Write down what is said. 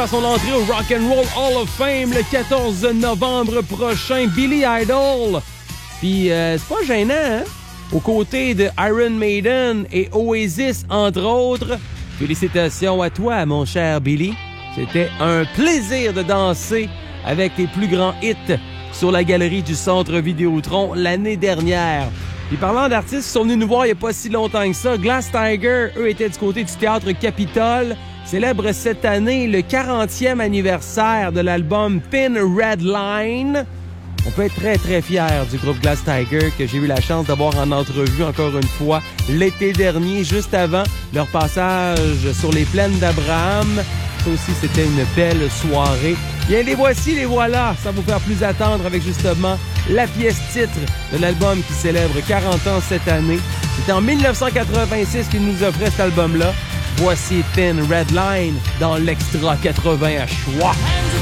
À son entrée au Rock and Roll Hall of Fame le 14 novembre prochain, Billy Idol. Puis c'est pas gênant, hein? Aux côtés de Iron Maiden et Oasis, entre autres. Félicitations à toi, mon cher Billy. C'était un plaisir de danser avec tes plus grands hits sur la galerie du Centre Vidéotron l'année dernière. Puis parlant d'artistes qui sont venus nous voir il n'y a pas si longtemps que ça, Glass Tiger, eux, étaient du côté du Théâtre Capitole, célèbre cette année le 40e anniversaire de l'album Thin Red Line. On peut être très, très fiers du groupe Glass Tiger que j'ai eu la chance d'avoir en entrevue encore une fois l'été dernier, juste avant leur passage sur les plaines d'Abraham. Ça aussi, c'était une belle soirée. Bien, les voici, les voilà. Ça va vous faire plus attendre avec justement la pièce titre de l'album qui célèbre 40 ans cette année. C'était en 1986 qu'ils nous offraient cet album-là. Voici Thin Red Line dans l'Extra 80 à choix.